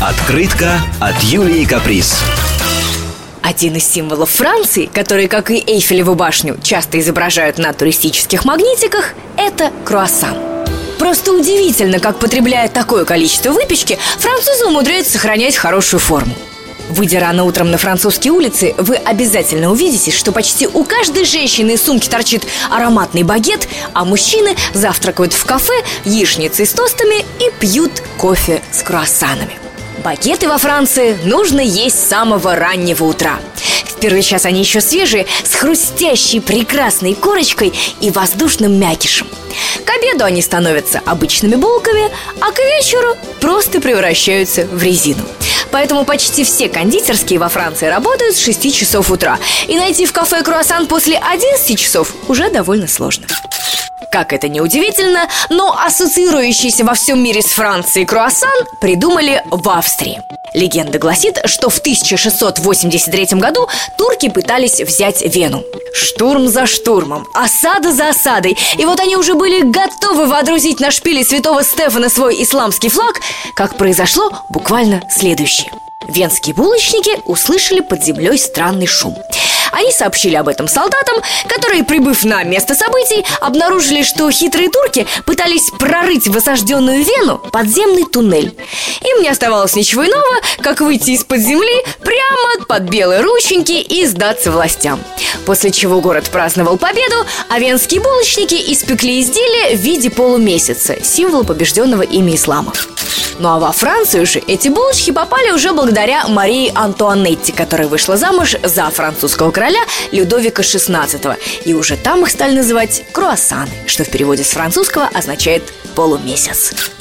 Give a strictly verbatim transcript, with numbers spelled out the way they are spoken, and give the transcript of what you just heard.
Открытка от Юлии Каприз. Один из символов Франции, который, как и Эйфелеву башню, часто изображают на туристических магнитиках, это круассан. Просто удивительно, как, потребляя такое количество выпечки, французы умудряются сохранять хорошую форму. Выйдя рано утром на французские улицы, вы обязательно увидите, что почти у каждой женщины из сумки торчит ароматный багет, а мужчины завтракают в кафе яичницей с тостами и пьют кофе с круассанами. Багеты во Франции нужно есть с самого раннего утра. В первый час они еще свежие, с хрустящей прекрасной корочкой и воздушным мякишем. К обеду они становятся обычными булками, а к вечеру просто превращаются в резину. Поэтому почти все кондитерские во Франции работают с шести часов утра. И найти в кафе круассан после одиннадцати часов уже довольно сложно. Как это ни удивительно, но ассоциирующийся во всем мире с Францией круассан придумали в Австрии. Легенда гласит, что в тысяча шестьсот восемьдесят третьем году турки пытались взять Вену. Штурм за штурмом, осада за осадой. И вот они уже были готовы водрузить на шпили святого Стефана свой исламский флаг, как произошло буквально следующее. Венские булочники услышали под землей странный шум. Они сообщили об этом солдатам, которые, прибыв на место событий, обнаружили, что хитрые турки пытались прорыть в осажденную Вену подземный туннель. Им не оставалось ничего иного, как выйти из-под земли прямо под белые рученьки и сдаться властям. После чего город праздновал победу, а венские булочники испекли изделия в виде полумесяца, символа побежденного ими ислама. Ну а во Францию же эти булочки попали уже благодаря Марии Антуанетте, которая вышла замуж за французского короля Людовика шестнадцатого. И уже там их стали называть круассаны, что в переводе с французского означает полумесяц.